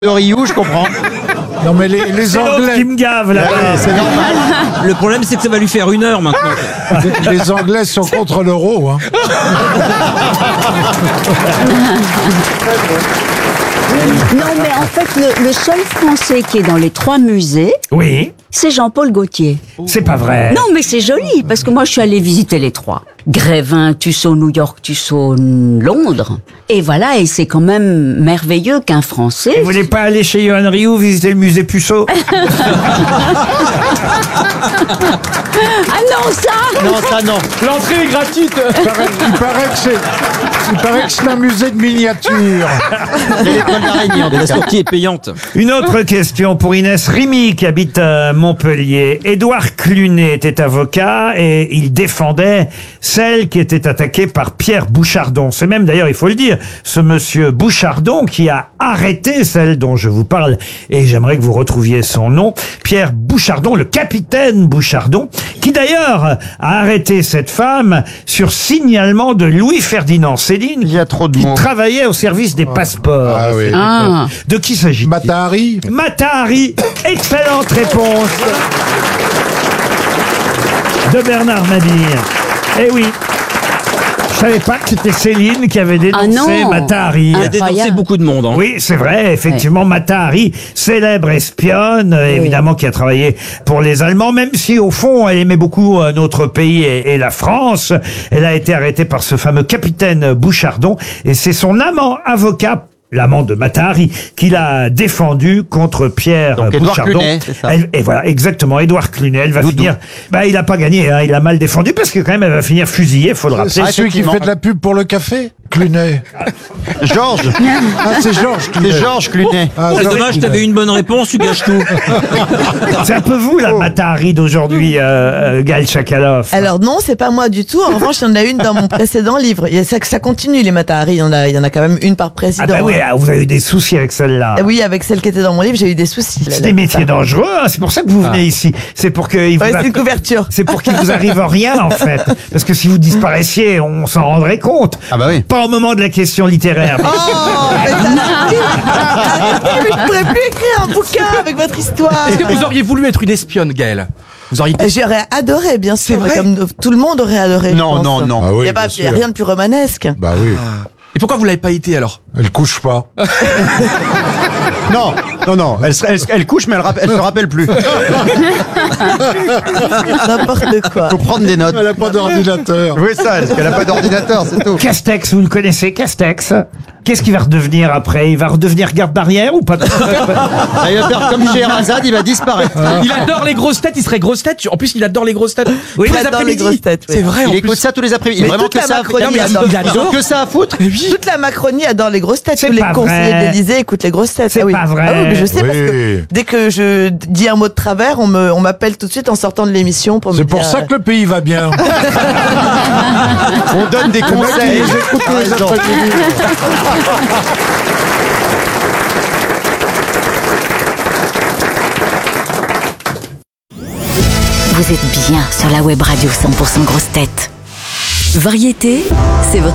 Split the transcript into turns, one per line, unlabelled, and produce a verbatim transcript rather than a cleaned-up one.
de Ryu, je comprends.
Non mais les, les
C'est l'autre
Anglais,
qui me gave là.
Ouais, c'est normal.
Le problème, c'est que ça va lui faire une heure maintenant.
les Anglais sont contre l'euro. Hein.
Non, mais en fait, le, le seul Français qui est dans les trois musées,
Oui,
c'est Jean-Paul Gaultier.
c'est pas vrai.
Non, mais c'est joli, parce que moi, je suis allée visiter les trois. Grévin, Tussaud, New York, Tussaud, Londres. Et voilà, et c'est quand même merveilleux qu'un Français...
Vous voulez pas aller chez Yohan Ryu visiter le musée Puceau?
Ah non, ça
Non, ça non.
L'entrée est gratuite.
Il paraît, il paraît que c'est, il paraît que c'est un musée de miniatures.
C'est l'étoile d'araignée en tout
La
cas.
sortie est payante.
Une autre question pour Inès Rimy qui habite à Montpellier. Édouard Clunet était avocat et il défendait celle qui était attaquée par Pierre Bouchardon. C'est même d'ailleurs, il faut le dire, ce monsieur Bouchardon qui a arrêté celle dont je vous parle et j'aimerais que vous retrouviez son nom. Pierre Bouchardon, le capitaine Bouchardon, qui d'ailleurs a arrêté cette femme sur signalement de Louis-Ferdinand Céline.
Il y a trop de
qui
mots.
travaillait au service des passeports.
Ah oui.
Ah.
De qui s'agit-il?
Matahari.
Matahari, excellente réponse de Bernard Mabille. Eh oui, je savais pas que c'était Céline qui avait dénoncé
Ah non.
Matahari.
Il a dénoncé
Incroyable.
beaucoup de monde. Hein.
Oui, c'est vrai, effectivement, Matahari, célèbre espionne, euh, évidemment, qui a travaillé pour les Allemands, même si, au fond, elle aimait beaucoup euh, notre pays et, et la France. Elle a été arrêtée par ce fameux capitaine Bouchardon, et c'est son amant avocat, l'amant de Matahari, qui l'a défendu contre Pierre
Donc, Édouard
Bouchardon.
Clunet, c'est ça.
Elle- et voilà, exactement, Édouard Clunet. Elle va
Doudou.
finir... Bah, il a pas gagné, hein, il a mal défendu, parce que quand même, elle va finir fusillée, faut le rappeler.
C'est celui qui
effectivement.
fait de la pub pour le café. Clunet.
Georges.
Ah, c'est Georges Clunet.
C'est Georges Clunet.
Ah,
C'est
Georges
dommage,
Clunet.
t'avais une bonne réponse, tu gâches tout.
C'est un peu vous, la Matahari d'aujourd'hui, euh, euh, Gaël Chakalov.
Alors non, c'est pas moi du tout. En revanche, il y en a une dans mon précédent livre. Il y a, ça, ça continue les Matahari. Il y en a, il y en a quand même une par président.
Ah bah oui, ah, vous avez eu des soucis avec celle-là.
Ah oui, avec celle qui était dans mon livre, j'ai eu des soucis.
C'est des métiers dangereux, hein, c'est pour ça que vous venez ici. C'est pour que il vous
Ouais,
a-
c'est une couverture.
c'est pour qu'il vous arrive rien en fait. Parce que si vous disparaissez, on s'en rendrait compte.
Ah bah oui.
Pas au moment de la question littéraire. mais-
Oh, mais ça- Arrêtez, mais je pourrais plus écrire un bouquin avec votre histoire.
Est-ce que vous auriez voulu être une espionne, Gaël? Vous auriez.
J'aurais adoré, bien sûr,
vrai
comme tout le monde aurait adoré. je
Non,
pense.
non, non.
Ah
Il
oui,
n'y a pas
bien
y a
sûr.
rien de plus romanesque.
Bah oui.
Et pourquoi vous l'avez pas été alors?
Elle couche pas.
Non, non, non. Elle, se- elle, se- elle couche, mais elle, rapp- elle se rappelle plus.
N'importe quoi.
Faut prendre des notes.
Elle a pas d'ordinateur.
Oui, ça, parce qu'elle a pas d'ordinateur, c'est tout.
Castex, vous le connaissez, Castex? Qu'est-ce qu'il va redevenir après? Il va redevenir garde barrière ou pas?
Ah, il va faire comme Scheherazade, il va disparaître.
Il adore les grosses têtes, il serait grosse tête. En plus, il adore les grosses têtes.
Oui,
Tous
il adore les grosses têtes, oui.
C'est vrai, en
Il
plus.
écoute ça tous les après-midi.
Mais
Vraiment
toute
que
la
ça.
Macronie
Non, mais
adore.
ils- ils ont que ça à foutre.
Toute la Macronie adore les grosses têtes.
C'est
Tous les
pas
conseillers
vrai.
de l'Élysée écoutent les grosses têtes.
C'est
Ah oui.
pas vrai.
Ah oui, mais je sais parce que
Oui.
dès que je dis un mot de travers, on me, on m'appelle tout de suite en sortant de l'émission pour me
C'est
dire.
pour ça que le pays va bien.
On donne des conseils.
J'écoute tous les
Raison.
après-midi.
Vous êtes bien sur la web radio cent pour cent grosse tête. Variété, c'est votre